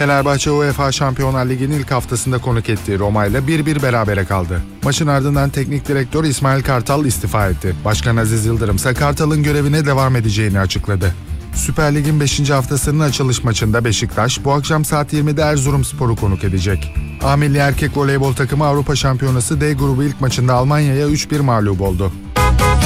Fenerbahçe UEFA Şampiyonlar Ligi'nin ilk haftasında konuk ettiği Roma ile 1-1 berabere kaldı. Maçın ardından teknik direktör İsmail Kartal istifa etti. Başkan Aziz Yıldırım ise Kartal'ın görevine devam edeceğini açıkladı. Süper Lig'in 5. haftasının açılış maçında Beşiktaş bu akşam saat 20'de Erzurumspor'u konuk edecek. A Milli Erkek Voleybol takımı Avrupa Şampiyonası D grubu ilk maçında Almanya'ya 3-1 mağlup oldu.